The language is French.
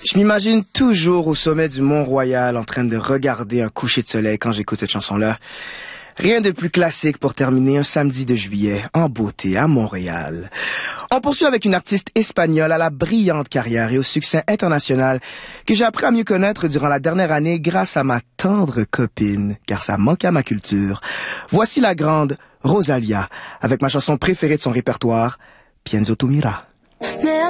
Je m'imagine toujours au sommet du Mont-Royal en train de regarder un coucher de soleil quand j'écoute cette chanson-là. Rien de plus classique pour terminer un samedi de juillet en beauté à Montréal. On poursuit avec une artiste espagnole à la brillante carrière et au succès international que j'ai appris à mieux connaître durant la dernière année grâce à ma tendre copine, car ça manque à ma culture. Voici la grande Rosalía avec ma chanson préférée de son répertoire, Pienso tu mirar.